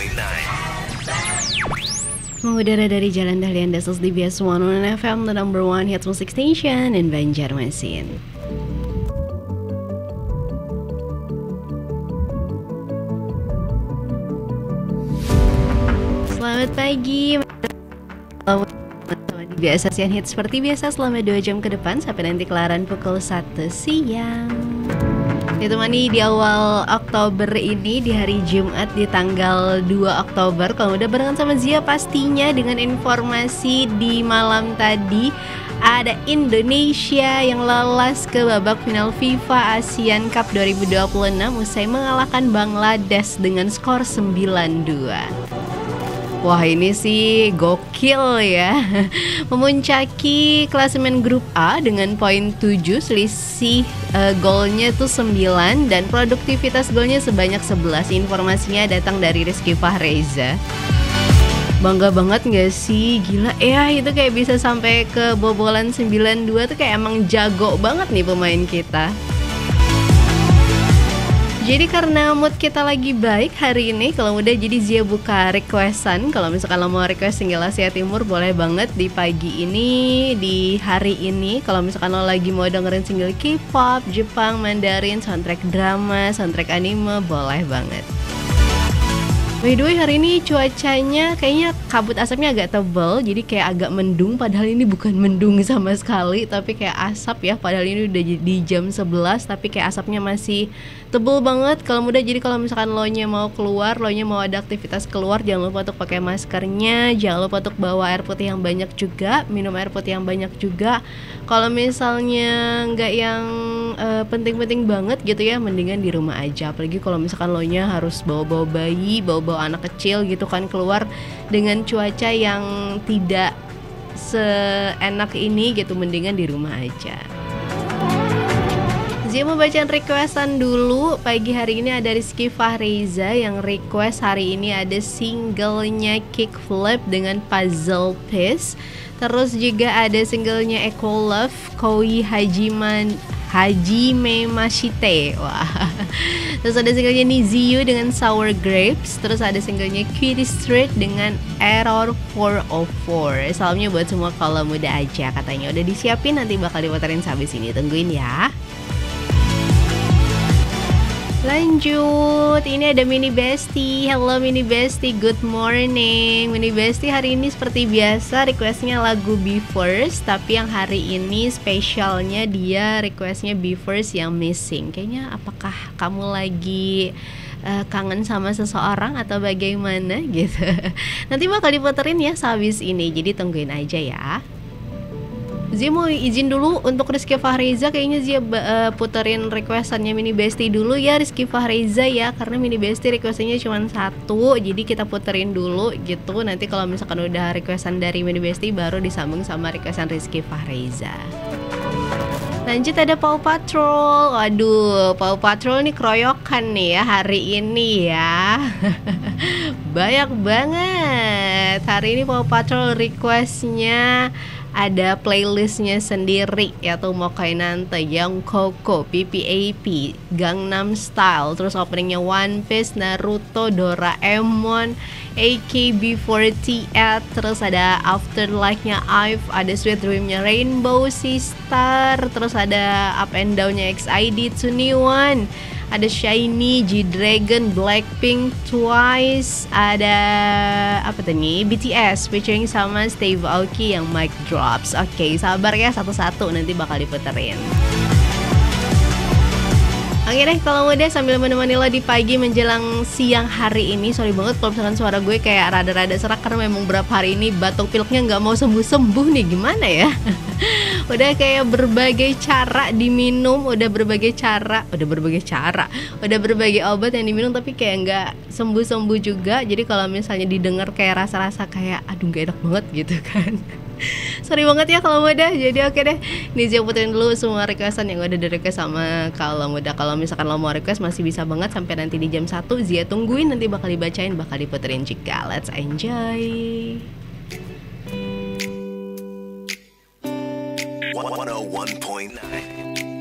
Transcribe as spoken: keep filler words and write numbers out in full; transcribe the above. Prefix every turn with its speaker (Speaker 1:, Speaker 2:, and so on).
Speaker 1: Mengudara dari Jalan Dahlian Dasos di B S seratus satu F M, the number one hit music station in Banjarmasin. Selamat pagi. Di B S Asian Hit seperti biasa selama dua jam ke depan sampai nanti kelaran pukul satu siang. Ditemani di awal Oktober ini di hari Jumat di tanggal dua Oktober. Kalau udah barengan sama Zia pastinya dengan informasi di malam tadi ada Indonesia yang lolos ke babak final FIFA Asian Cup dua ribu dua puluh enam usai mengalahkan Bangladesh dengan skor sembilan dua. Wah, ini sih gokil ya. Memuncaki klasemen grup A dengan poin tujuh, selisih uh, golnya tuh sembilan dan produktivitas golnya sebanyak sebelas. Informasinya datang dari Rizky Fahreza. Bangga banget gak sih? Gila ya, itu kayak bisa sampai ke bobolan sembilan dua tuh kayak emang jago banget nih pemain kita. Jadi karena mood kita lagi baik hari ini, kalau udah jadi Zia buka requestan. Kalau misalkan lo mau request single Asia Timur boleh banget di pagi ini, di hari ini. Kalau misalkan lo lagi mau dengerin single K-pop, Jepang, Mandarin, soundtrack drama, soundtrack anime, boleh banget. By the way, hari ini cuacanya kayaknya kabut asapnya agak tebal, jadi kayak agak mendung, padahal ini bukan mendung sama sekali, tapi kayak asap ya, padahal ini udah di jam sebelas, tapi kayak asapnya masih tebal banget. Kalau mudah, jadi kalau misalkan lo nya mau keluar, lo nya mau ada aktivitas keluar, jangan lupa untuk pakai maskernya, jangan lupa untuk bawa air putih yang banyak juga, minum air putih yang banyak juga. Kalau misalnya nggak yang uh, penting-penting banget gitu ya, mendingan di rumah aja, apalagi kalau misalkan lo nya harus bawa-bawa bayi, bawa bawa anak kecil gitu kan keluar dengan cuaca yang tidak seenak ini gitu, mendingan di rumah aja. Zia mau bacaan requestan dulu. Pagi hari ini ada Rizky Fahreza yang request hari ini ada singlenya Kickflip dengan Puzzle Piece. Terus juga ada singlenya Echo Love Koi Hajiman Hajime Mashite. Wah. Terus ada singlenya Niziu dengan Sour Grapes. Terus ada singlenya Cutie Street dengan Error four oh four. Salamnya buat semua kalau muda aja katanya. Udah disiapin, nanti bakal diputerin sehabis ini. Tungguin ya. Lanjut, ini ada Mini Bestie. Hello Mini Bestie, good morning. Mini Bestie hari ini seperti biasa requestnya lagu Be First, tapi yang hari ini spesialnya dia requestnya Be First yang Missing. Kayaknya apakah kamu lagi uh, kangen sama seseorang atau bagaimana gitu. Nanti bakal diputerin ya sehabis ini, jadi tungguin aja ya. Zia mau izin dulu untuk Rizky Fahreza, kayaknya Zia uh, puterin requestannya Mini Bestie dulu ya Rizky Fahreza ya, karena Mini Bestie requestannya cuma satu, jadi kita puterin dulu gitu. Nanti kalau misalkan udah requestan dari Mini Bestie baru disambung sama requestan Rizky Fahreza. Lanjut ada Paw Patrol. Waduh, Paw Patrol nih keroyokan nih ya hari ini ya. Banyak banget hari ini Paw Patrol requestnya. Ada playlistnya sendiri, yaitu Mokai Nante, Young Coco, P P A P, Gangnam Style, terus openingnya One Piece, Naruto, Doraemon, A K B forty-eight, terus ada Afterlife-nya Ive, ada Sweet Dream-nya Rainbow Sister, terus ada Up and Down-nya X I D, Tsuneone, ada Shiny, G-Dragon, Blackpink, Twice, ada apa tuh nih, B T S featuring sama Steve Aoki yang Mic Drops. Oke, sabar ya, satu-satu nanti bakal diputerin. Oke deh, kalau udah sambil menemani lo di pagi menjelang siang hari ini. Sorry banget kalau misalkan suara gue kayak rada-rada serak karena memang berapa hari ini batuk pileknya nggak mau sembuh-sembuh nih, gimana ya. Udah kayak berbagai cara diminum, udah berbagai cara, udah berbagai cara, udah berbagai obat yang diminum tapi kayak nggak sembuh-sembuh juga. Jadi kalau misalnya didengar kayak rasa-rasa kayak aduh nggak enak banget gitu kan. Sorry banget ya kalau muda. Jadi oke deh, nih Zia puterin dulu semua requestan yang udah di request sama kalau muda. Kalau misalkan lo mau request masih bisa banget sampai nanti di jam satu. Zia tungguin, nanti bakal dibacain, bakal diputerin juga. Let's enjoy.
Speaker 2: one oh one point nine